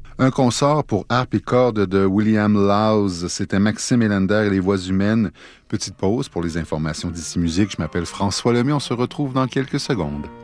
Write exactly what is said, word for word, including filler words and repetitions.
Un concert pour harpe et cordes de William Lowes. C'était Maxime Elander et les voix humaines. Petite pause pour les informations d'Ici Musique. Je m'appelle François Lemay. On se retrouve dans quelques secondes.